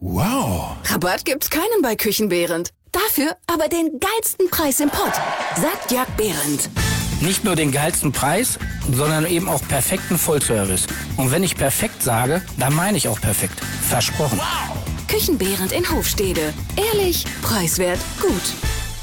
Wow. Rabatt gibt's keinen bei Küchenbehrendt. Dafür aber den geilsten Preis im Pott, sagt Jörg Behrendt. Nicht nur den geilsten Preis, sondern eben auch perfekten Vollservice. Und wenn ich perfekt sage, dann meine ich auch perfekt. Versprochen. Küchenbehrendt in Hofstede. Ehrlich, preiswert, gut.